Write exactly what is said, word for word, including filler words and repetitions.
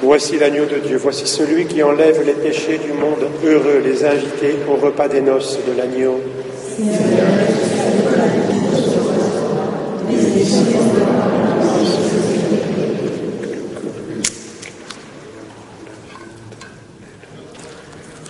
Voici l'agneau de Dieu, voici celui qui enlève les péchés du monde. Heureux les invités au repas des noces de l'agneau. Seigneur,